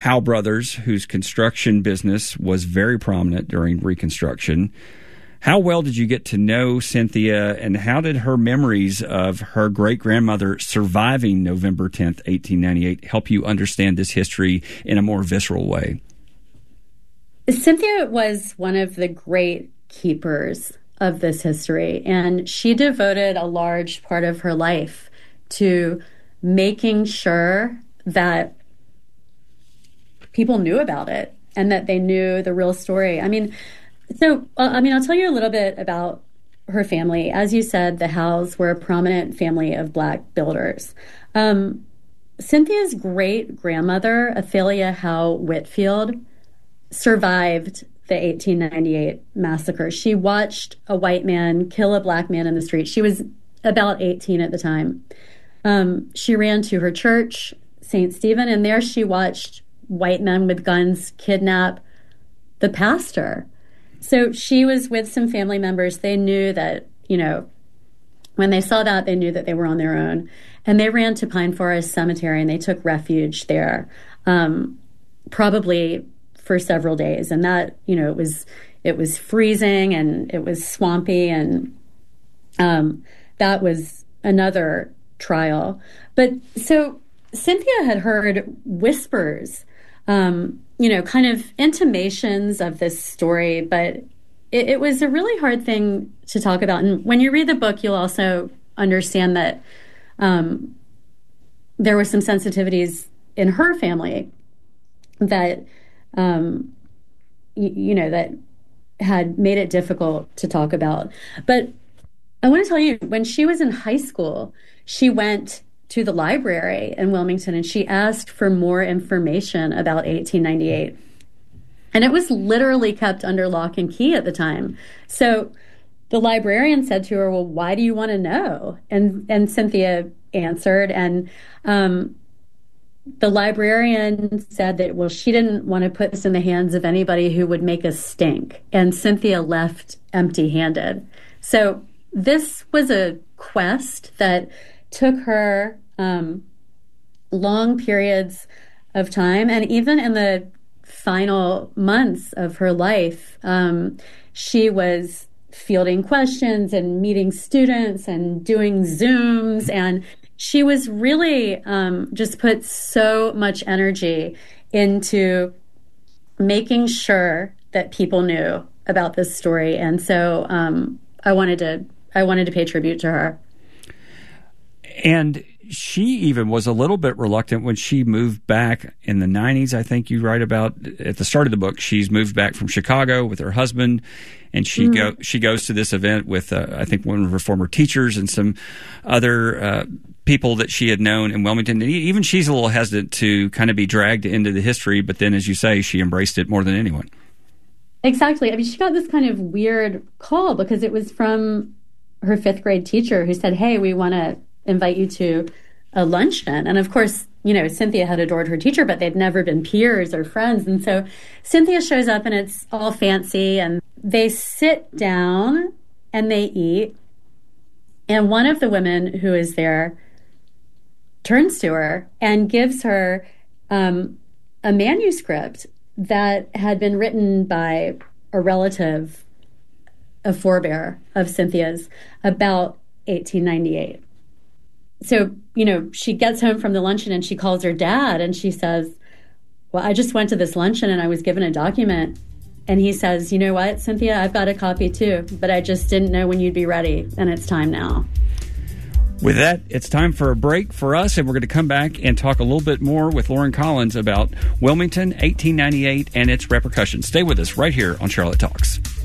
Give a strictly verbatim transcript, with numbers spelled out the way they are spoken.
Howe Brothers, whose construction business was very prominent during Reconstruction. How well did you get to know Cynthia, and how did her memories of her great-grandmother surviving November tenth, eighteen ninety-eight, help you understand this history in a more visceral way? Cynthia was one of the great keepers of this history, and she devoted a large part of her life to making sure that people knew about it and that they knew the real story. I mean, so, uh, I mean, I'll tell you a little bit about her family. As you said, the Howes were a prominent family of Black builders. Um, Cynthia's great-grandmother, Athalia Howe Whitfield, survived the eighteen ninety-eight massacre. She watched a white man kill a Black man in the street. She was about eighteen at the time. Um, she ran to her church, Saint Stephen, and there she watched white men with guns kidnap the pastor. So she was with some family members. They knew that, you know, when they saw that, they knew that they were on their own. And they ran to Pine Forest Cemetery, and they took refuge there, um, probably for several days. And that, you know, it was it was freezing and it was swampy, and um, that was another trial. But so Cynthia had heard whispers, um, you know, kind of intimations of this story, but it, it was a really hard thing to talk about. And when you read the book, you'll also understand that um, there were some sensitivities in her family that, um, y- you know, that had made it difficult to talk about. But I want to tell you, when she was in high school, she went to the library in Wilmington and she asked for more information about eighteen ninety-eight. And it was literally kept under lock and key at the time. So the librarian said to her, well, why do you want to know? And and Cynthia answered, and um, the librarian said that, well, she didn't want to put this in the hands of anybody who would make a stink. And Cynthia left empty-handed. So this was a quest that took her um, long periods of time. And even in the final months of her life, um, she was fielding questions and meeting students and doing Zooms. And she was really um, just put so much energy into making sure that people knew about this story. And so um, I wanted to I wanted to pay tribute to her. And she even was a little bit reluctant when she moved back in the nineties. I think you write about at the start of the book, she's moved back from Chicago with her husband, and she mm-hmm. go she goes to this event with, uh, I think, one of her former teachers and some other uh, people that she had known in Wilmington. And even she's a little hesitant to kind of be dragged into the history, but then, as you say, she embraced it more than anyone. Exactly. I mean, she got this kind of weird call because it was from her fifth grade teacher who said, hey, we want to invite you to a luncheon. And of course, you know, Cynthia had adored her teacher, but they'd never been peers or friends. And so Cynthia shows up and it's all fancy and they sit down and they eat. And one of the women who is there turns to her and gives her um, a manuscript that had been written by a relative, a forebear of Cynthia's, about eighteen ninety-eight. So, you know, she gets home from the luncheon and she calls her dad and she says, well, I just went to this luncheon and I was given a document. And he says, you know what, Cynthia, I've got a copy too, but I just didn't know when you'd be ready. And it's time now. With that, it's time for a break for us, and we're going to come back and talk a little bit more with Lauren Collins about Wilmington, eighteen ninety-eight, and its repercussions. Stay with us right here on Charlotte Talks.